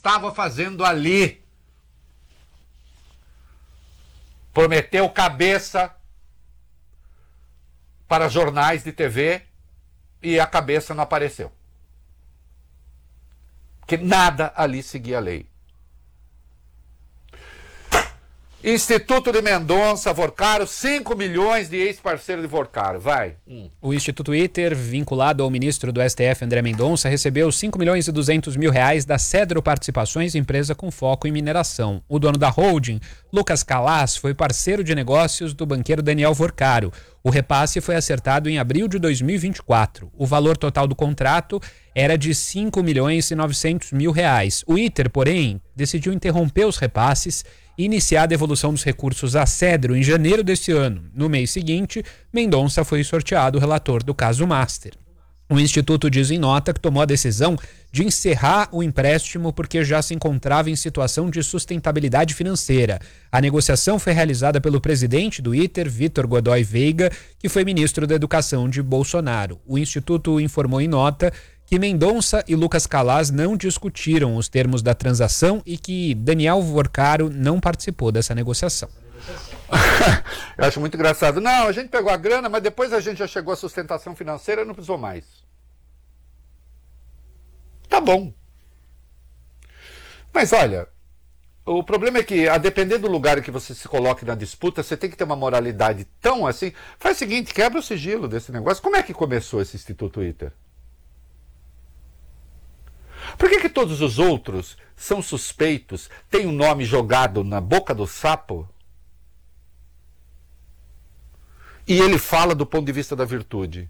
estava fazendo ali. Prometeu cabeça para jornais de TV e a cabeça não apareceu. Porque nada ali seguia a lei. Instituto de Mendonça, Vorcaro, 5 milhões de ex-parceiro de Vorcaro. Vai. O Instituto ITER, vinculado ao ministro do STF, André Mendonça, recebeu 5 milhões e 200 mil reais da Cedro Participações, empresa com foco em mineração. O dono da holding, Lucas Calas, foi parceiro de negócios do banqueiro Daniel Vorcaro. O repasse foi acertado em abril de 2024. O valor total do contrato era de 5 milhões e 900 mil reais. O ITER, porém, decidiu interromper os repasses e iniciar a devolução dos recursos à Cedro em janeiro deste ano. No mês seguinte, Mendonça foi sorteado relator do caso Master. O Instituto diz em nota que tomou a decisão de encerrar o empréstimo porque já se encontrava em situação de sustentabilidade financeira. A negociação foi realizada pelo presidente do ITER, Vitor Godoy Veiga, que foi ministro da Educação de Bolsonaro. O Instituto informou em nota que Mendonça e Lucas Calas não discutiram os termos da transação e que Daniel Vorcaro não participou dessa negociação. Eu acho muito engraçado. Não, a gente pegou a grana, mas depois a gente já chegou à sustentação financeira e não precisou mais. Tá bom. Mas olha, o problema é que, a depender do lugar em que você se coloque na disputa, você tem que ter uma moralidade tão assim. Faz o seguinte, quebra o sigilo desse negócio. Como é que começou esse Instituto ITER? Por que todos os outros são suspeitos, têm um nome jogado na boca do sapo? E ele fala do ponto de vista da virtude.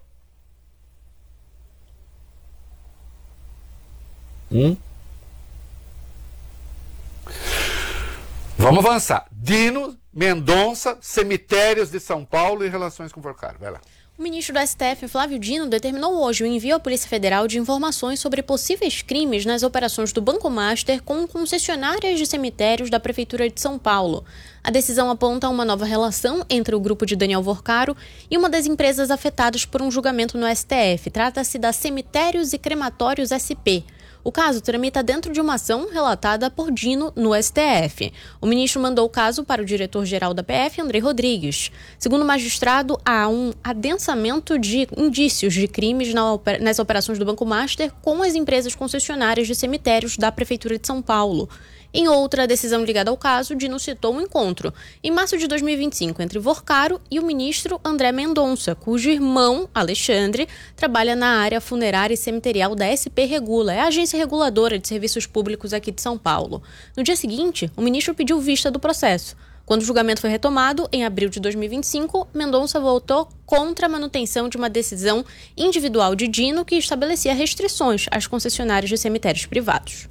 Vamos avançar. Dino, Mendonça, cemitérios de São Paulo e relações com Vorcaro. Vai lá. O ministro do STF, Flávio Dino, determinou hoje o envio à Polícia Federal de informações sobre possíveis crimes nas operações do Banco Master com concessionárias de cemitérios da Prefeitura de São Paulo. A decisão aponta uma nova relação entre o grupo de Daniel Vorcaro e uma das empresas afetadas por um julgamento no STF. Trata-se da Cemitérios e Crematórios SP. O caso tramita dentro de uma ação relatada por Dino no STF. O ministro mandou o caso para o diretor-geral da PF, André Rodrigues. Segundo o magistrado, há um adensamento de indícios de crimes nas operações do Banco Master com as empresas concessionárias de cemitérios da Prefeitura de São Paulo. Em outra decisão ligada ao caso, Dino citou um encontro em março de 2025 entre Vorcaro e o ministro André Mendonça, cujo irmão, Alexandre, trabalha na área funerária e cemiterial da SP Regula, é a agência reguladora de serviços públicos aqui de São Paulo. No dia seguinte, o ministro pediu vista do processo. Quando o julgamento foi retomado, em abril de 2025, Mendonça votou contra a manutenção de uma decisão individual de Dino que estabelecia restrições às concessionárias de cemitérios privados.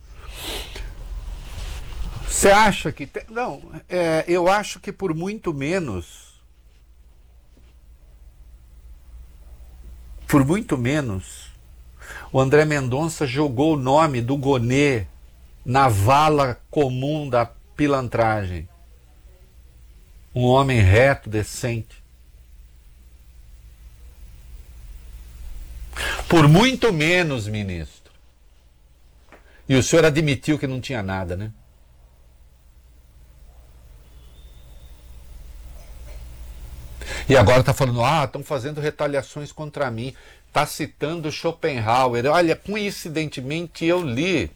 Você acha que... Não, eu acho que por muito menos... o André Mendonça jogou o nome do Gonê na vala comum da pilantragem. Um homem reto, decente. Por muito menos, ministro. E o senhor admitiu que não tinha nada, né? E agora está falando, estão fazendo retaliações contra mim. Está citando Schopenhauer. Olha, coincidentemente eu li.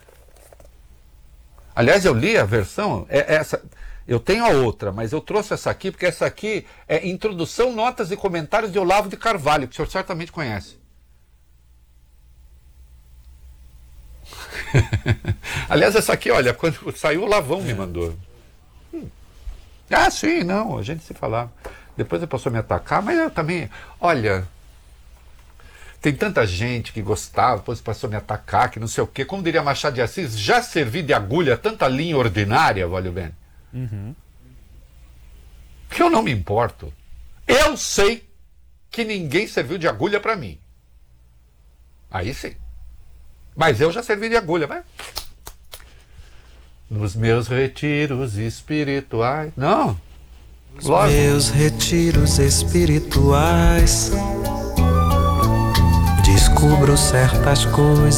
Aliás, eu li a versão, essa. Eu tenho a outra, mas eu trouxe essa aqui, porque essa aqui é Introdução, Notas e Comentários de Olavo de Carvalho, que o senhor certamente conhece. Aliás, essa aqui, olha, quando saiu o Lavão me mandou. Sim, não, a gente se falava. Depois ele passou a me atacar, mas eu também, olha, tem tanta gente que gostava, depois passou a me atacar, que não sei o quê. Como diria Machado de Assis, já servi de agulha tanta linha ordinária, valeu bem. Que eu não me importo. Eu sei que ninguém serviu de agulha para mim. Aí sim. Mas eu já servi de agulha, vai. Nos meus retiros espirituais. Não. Lógico. Meus retiros espirituais descubro certas coisas.